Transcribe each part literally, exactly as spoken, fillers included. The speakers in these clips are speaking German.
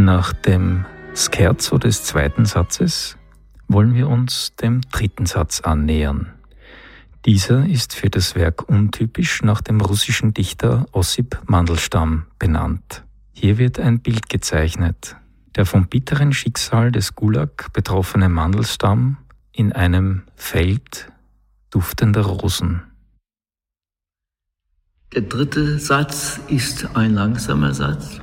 Nach dem Scherzo des zweiten Satzes wollen wir uns dem dritten Satz annähern. Dieser ist für das Werk untypisch nach dem russischen Dichter Ossip Mandelstam benannt. Hier wird ein Bild gezeichnet. Der vom bitteren Schicksal des Gulag betroffene Mandelstam in einem Feld duftender Rosen. Der dritte Satz ist ein langsamer Satz.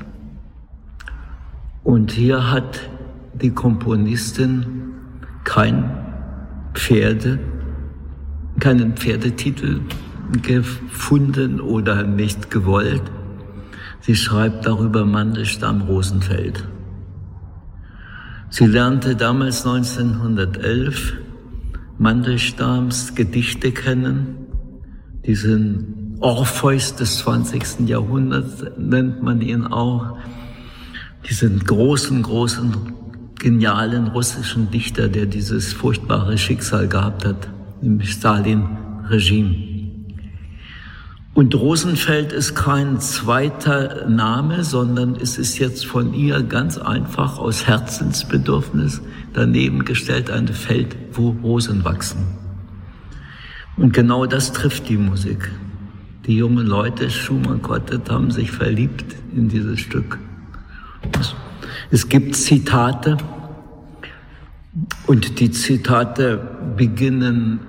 Und hier hat die Komponistin kein Pferde, keinen Pferdetitel gefunden oder nicht gewollt. Sie schreibt darüber Mandelstam Rosenfeld. Sie lernte damals neunzehnhundertelf Mandelstams Gedichte kennen. Diesen Orpheus des zwanzigsten Jahrhunderts nennt man ihn auch. Diesen großen, großen, genialen russischen Dichter, der dieses furchtbare Schicksal gehabt hat im Stalin-Regime. Und Rosenfeld ist kein zweiter Name, sondern es ist jetzt von ihr ganz einfach aus Herzensbedürfnis daneben gestellt, ein Feld, wo Rosen wachsen. Und genau das trifft die Musik. Die jungen Leute, Schumann Quartett, haben sich verliebt in dieses Stück. Es gibt Zitate und die Zitate beginnen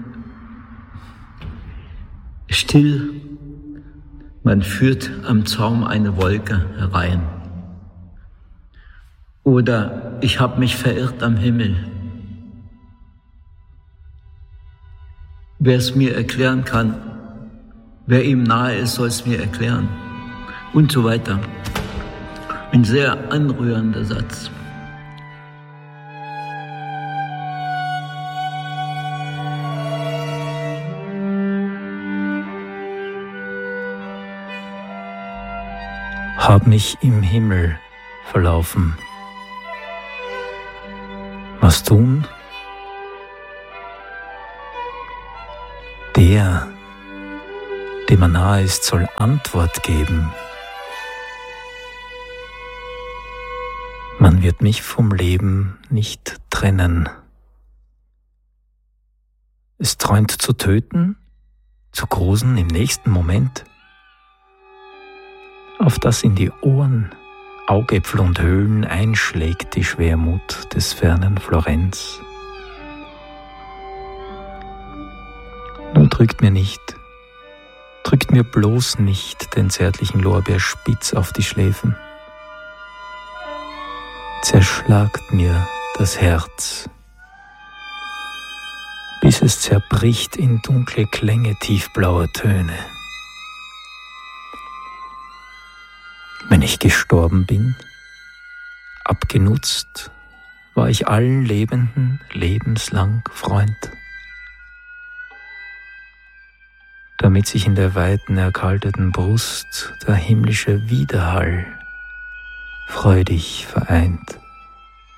still. Man führt am Zaum eine Wolke herein. Oder ich habe mich verirrt am Himmel. Wer es mir erklären kann, wer ihm nahe ist, soll es mir erklären. Und so weiter. Ein sehr anrührender Satz. Hab mich im Himmel verlaufen. Was tun? Der, dem man nahe ist, soll Antwort geben. Man wird mich vom Leben nicht trennen. Es träumt zu töten, zu grusen im nächsten Moment. Auf das in die Ohren, Augäpfel und Höhlen einschlägt die Schwermut des fernen Florenz. Nur drückt mir nicht, drückt mir bloß nicht den zärtlichen Lorbeerspitz auf die Schläfen. Zerschlagt mir das Herz, bis es zerbricht in dunkle Klänge tiefblauer Töne. Wenn ich gestorben bin, abgenutzt, war ich allen Lebenden lebenslang Freund, damit sich in der weiten, erkalteten Brust der himmlische Widerhall freudig vereint.